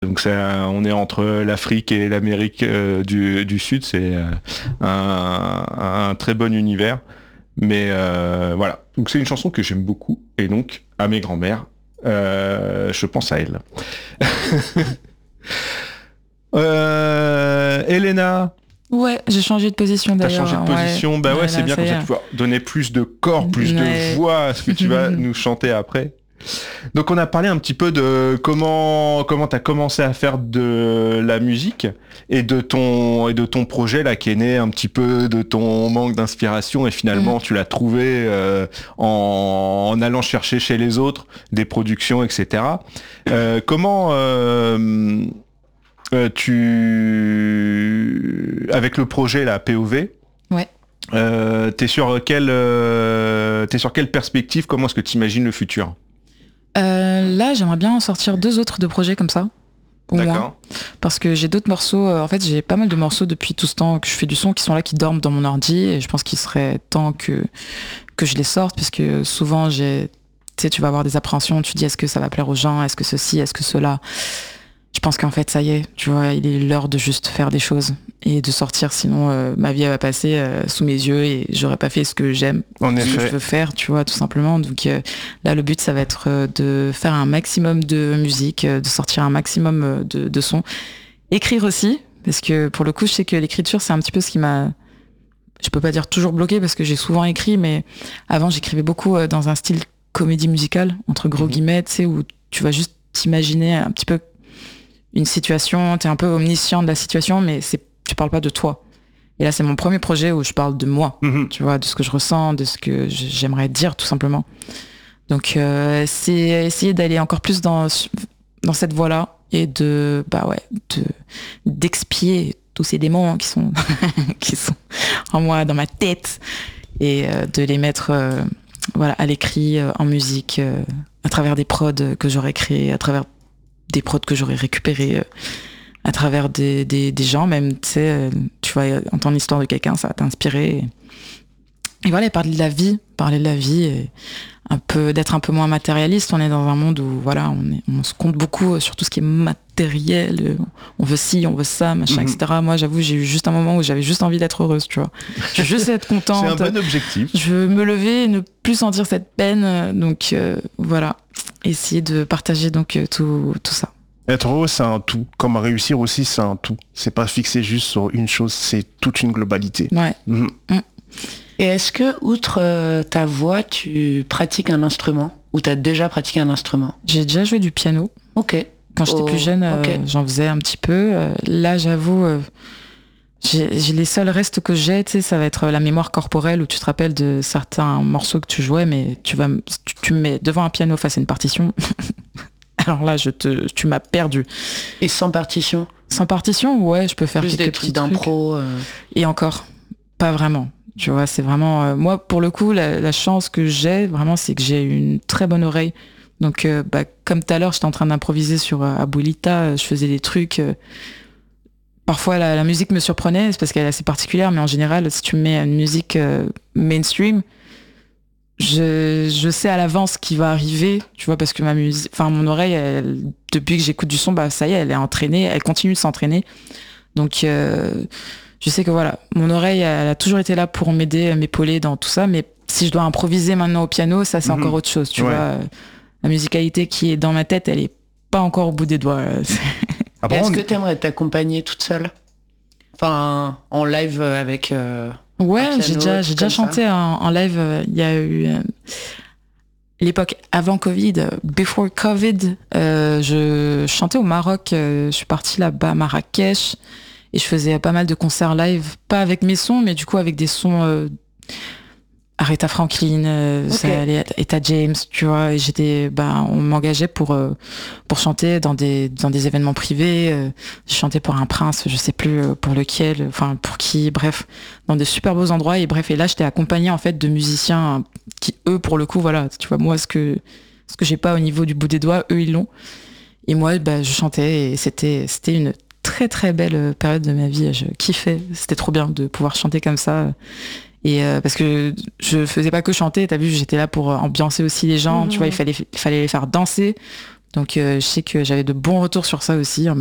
Donc on est entre l'Afrique et l'Amérique du Sud, c'est un très bon univers. Mais voilà, donc c'est une chanson que j'aime beaucoup, et donc à mes grands-mères, je pense à elle. Elena, Ouais, j'ai changé de position t'as d'ailleurs. changé de position, bah ouais, Ouais, c'est là, bien, ça comme y ça est. tu vas donner plus de corps, plus Ouais. de voix à ce que tu vas nous chanter après. Donc on a parlé un petit peu de comment t'as commencé à faire de la musique et de ton projet là qui est né un petit peu de ton manque d'inspiration, et finalement tu l'as trouvé en allant chercher chez les autres des productions, etc. Comment avec le projet la POV, Ouais. t'es sur quelle perspective? Comment est-ce que tu imagines le futur? Là, j'aimerais bien en sortir 2 autres de projets comme ça, au moins. D'accord. Parce que j'ai d'autres morceaux. En fait, j'ai pas mal de morceaux depuis tout ce temps que je fais du son qui sont là, qui dorment dans mon ordi. Et je pense qu'il serait temps que je les sorte, parce que souvent, tu sais, tu vas avoir des appréhensions. Tu dis, est-ce que ça va plaire aux gens? Est-ce que ceci? Est-ce que cela? Je pense qu'en fait, ça y est, tu vois, il est l'heure de juste faire des choses et de sortir, sinon ma vie elle va passer sous mes yeux et j'aurais pas fait ce que j'aime, En ce que je effet. veux faire, tu vois, tout simplement. Donc là, le but, ça va être de faire un maximum de musique, de sortir un maximum de sons. Écrire aussi, parce que pour le coup, je sais que l'écriture, c'est un petit peu ce qui m'a... Je peux pas dire toujours bloqué, parce que j'ai souvent écrit, mais avant, j'écrivais beaucoup dans un style comédie musicale, entre gros guillemets, tu sais, où tu vas juste t'imaginer un petit peu une situation, t'es un peu omniscient de la situation, mais tu parles pas de toi. Et là, c'est mon premier projet où je parle de moi, tu vois, de ce que je ressens, de ce que j'aimerais dire, tout simplement. Donc, c'est essayer d'aller encore plus dans cette voie-là et d'expier tous ces démons qui sont, qui sont en moi, dans ma tête, et de les mettre, à l'écrit, en musique, à travers des prods que j'aurais créés, à travers des prods que j'aurais récupérés, à travers des gens, même, tu sais, tu vas entendre l'histoire de quelqu'un, ça va t'inspirer. Et voilà, parler de la vie, et d'être un peu moins matérialiste. On est dans un monde où, voilà, on se compte beaucoup sur tout ce qui est matériel. On veut ci, on veut ça, machin, etc. Moi, j'avoue, j'ai eu juste un moment où j'avais juste envie d'être heureuse, tu vois. Je veux juste être contente. C'est un bon objectif. Je veux me lever et ne plus sentir cette peine. Donc, voilà. Essayer de partager donc tout ça. Être heureux, c'est un tout. Comme réussir aussi, c'est un tout. C'est pas fixé juste sur une chose, c'est toute une globalité. Ouais. Et est-ce que, outre ta voix, tu pratiques un instrument? Ou t'as déjà pratiqué un instrument? J'ai déjà joué du piano. Ok. Quand j'étais plus jeune, j'en faisais un petit peu. Là, j'avoue, j'ai les seuls restes que j'ai, tu sais, ça va être la mémoire corporelle, où tu te rappelles de certains morceaux que tu jouais, mais tu me mets devant un piano face à une partition. Alors là, tu m'as perdu. Et sans partition? Sans partition, ouais, je peux faire plus quelques des petits trucs d'impro. Et encore, pas vraiment. Tu vois, c'est vraiment... moi, pour le coup, la chance que j'ai, vraiment, c'est que j'ai une très bonne oreille. Donc, comme tout à l'heure, j'étais en train d'improviser sur Abuelita, je faisais des trucs... parfois, la musique me surprenait, c'est parce qu'elle est assez particulière, mais en général, si tu me mets une musique mainstream, je sais à l'avance ce qui va arriver, tu vois, parce que mon oreille, depuis que j'écoute du son, ça y est, elle est entraînée, elle continue de s'entraîner. Donc, je sais que voilà, mon oreille, elle a toujours été là pour m'aider, m'épauler dans tout ça, mais si je dois improviser maintenant au piano, ça, c'est encore autre chose, tu vois. La musicalité qui est dans ma tête, elle est pas encore au bout des doigts. Est-ce que t'aimerais t'accompagner toute seule? Enfin, en live avec... Ouais, j'ai déjà chanté en live. Il y a eu l'époque avant Covid, before Covid. Je chantais au Maroc. Je suis partie là-bas à Marrakech et je faisais pas mal de concerts live, pas avec mes sons, mais du coup avec des sons Aretha Franklin, Etta James, tu vois. Et on m'engageait pour chanter dans des événements privés. J'ai chanté pour un prince, je sais plus pour lequel, enfin pour qui, bref, dans des super beaux endroits. Et bref, et là j'étais accompagnée en fait de musiciens qui, eux, pour le coup, voilà, tu vois, moi ce que j'ai pas au niveau du bout des doigts, eux ils l'ont. Et moi, je chantais et c'était une très très belle période de ma vie. Je kiffais, c'était trop bien de pouvoir chanter comme ça. Et parce que je faisais pas que chanter, t'as vu, j'étais là pour ambiancer aussi les gens, tu vois, il fallait les faire danser Donc je sais que j'avais de bons retours sur ça aussi, en